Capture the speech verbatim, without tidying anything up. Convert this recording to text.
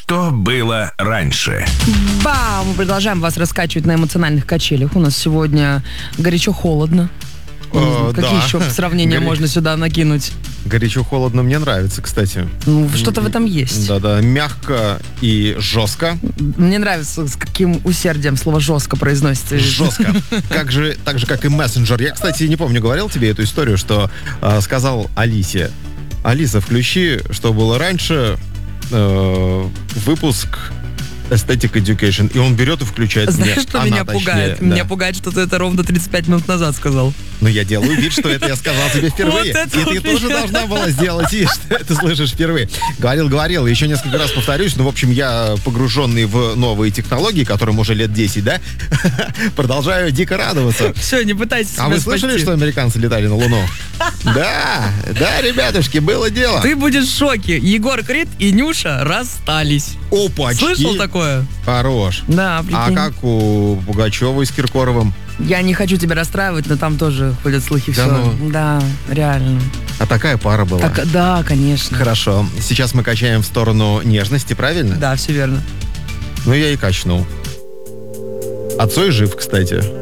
Что было раньше? Бам! Мы продолжаем вас раскачивать на эмоциональных качелях. У нас сегодня горячо-холодно. О, Какие да. еще сравнения Горе- можно сюда накинуть? Горячо-холодно мне нравится, кстати. Ну, что-то в этом есть. Да-да, мягко и жестко. Мне нравится, с каким усердием слово «жестко» произносится. Жестко. Как же, так же, как и мессенджер. Я, кстати, не помню, говорил тебе эту историю, что э, сказал Алисе: Алиса, включи, что было раньше, э, выпуск Aesthetic Education. И он берет и включает Знаешь, мне. что Она, меня точнее, пугает? да. Меня пугает, что ты это ровно тридцать пять минут назад сказал. Но я делаю вид, что это я сказал тебе впервые. Вот это И ты вот тоже меня. должна была сделать вид, что это слышишь впервые. Говорил, говорил. Еще несколько раз повторюсь. Ну, в общем, я, погруженный в новые технологии, которым уже лет десять, да, продолжаю дико радоваться. Все, не пытайся себя А вы слышали, спасти. что американцы летали на Луну? Да, да, ребятушки, было дело. Ты будешь в шоке. Егор Крид и Нюша расстались. Опачки. Слышал такое? Хорош. Да, А прикинь. как у Пугачевой с Киркоровым? Я не хочу тебя расстраивать, но там тоже ходят слухи. Да все. ну. Да, реально. А такая пара была. Так, да, конечно. Хорошо. Сейчас мы качаем в сторону нежности, правильно? Да, все верно. Ну, я и качнул. А Цой жив, кстати.